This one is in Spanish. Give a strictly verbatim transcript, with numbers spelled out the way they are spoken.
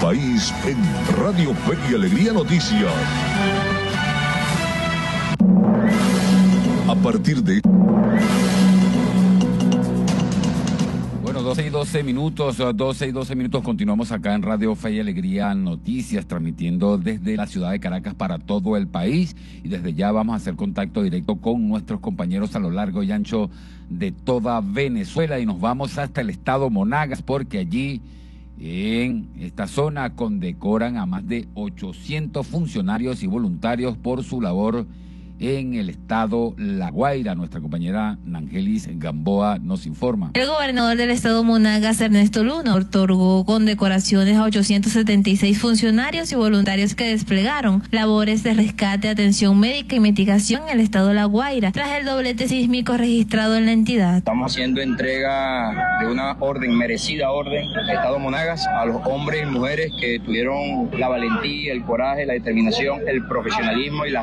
país en Radio Fe y Alegría Noticias. A partir de... Bueno, doce y doce minutos, doce y doce minutos, continuamos acá en Radio Fe y Alegría Noticias, transmitiendo desde la ciudad de Caracas para todo el país, y desde ya vamos a hacer contacto directo con nuestros compañeros a lo largo y ancho de toda Venezuela, y nos vamos hasta el estado Monagas, porque allí en esta zona condecoran a más de ochocientos funcionarios y voluntarios por su labor en el estado La Guaira. Nuestra compañera Nangelis Gamboa nos informa. El gobernador del estado Monagas, Ernesto Luna, otorgó condecoraciones a ochocientos setenta y seis funcionarios y voluntarios que desplegaron labores de rescate, atención médica y mitigación en el estado La Guaira, tras el doblete sísmico registrado en la entidad. Estamos haciendo entrega de una orden, merecida orden, del estado Monagas, a los hombres y mujeres que tuvieron la valentía, el coraje, la determinación, el profesionalismo y la